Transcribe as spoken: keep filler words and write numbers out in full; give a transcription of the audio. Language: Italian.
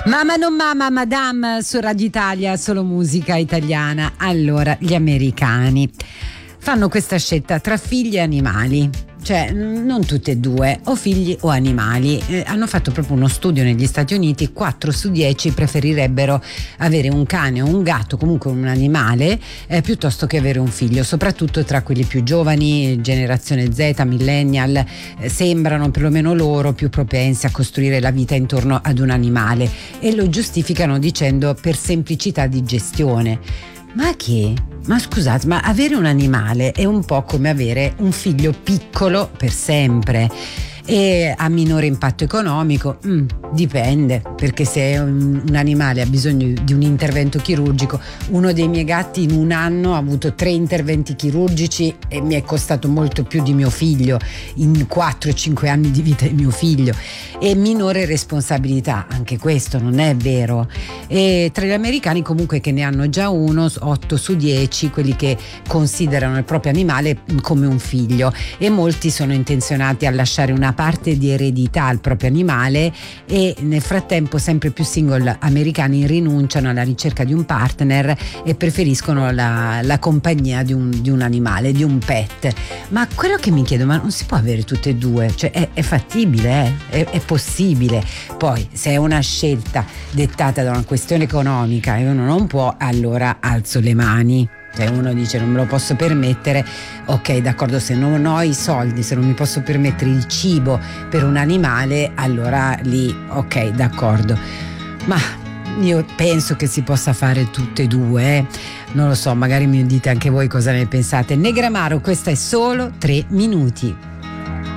Mamma non mamma, Madame su Radio Italia, solo musica italiana. Allora, gli americani fanno questa scelta tra figli e animali. Cioè, non tutte e due, o figli o animali. Eh, hanno fatto proprio uno studio negli Stati Uniti, quattro su dieci preferirebbero avere un cane o un gatto, comunque un animale, eh, piuttosto che avere un figlio, soprattutto tra quelli più giovani, generazione Z, millennial, eh, sembrano perlomeno loro più propensi a costruire la vita intorno ad un animale e lo giustificano dicendo per semplicità di gestione. Ma che? Ma scusate, ma avere un animale è un po' come avere un figlio piccolo per sempre. E ha minore impatto economico? Mm, dipende, perché se un, un animale ha bisogno di un intervento chirurgico, uno dei miei gatti in un anno ha avuto tre interventi chirurgici e mi è costato molto più di mio figlio in quattro cinque anni di vita di mio figlio. E minore responsabilità, anche questo non è vero. E tra gli americani comunque che ne hanno già uno, otto su dieci quelli che considerano il proprio animale come un figlio, e molti sono intenzionati a lasciare una parte di eredità al proprio animale, e nel frattempo sempre più single americani rinunciano alla ricerca di un partner e preferiscono la, la compagnia di un, di un animale, di un pet. Ma quello che mi chiedo, ma non si può avere tutte e due? Cioè è, è fattibile, eh? è, è possibile. Poi se è una scelta dettata da una questione economica e uno non può, allora alzo le mani. Se uno dice non me lo posso permettere, ok, d'accordo, se non ho i soldi, se non mi posso permettere il cibo per un animale, allora lì ok, d'accordo. Ma io penso che si possa fare tutte e due, eh? Non lo so, magari mi dite anche voi cosa ne pensate. Negramaro, questa è solo tre minuti.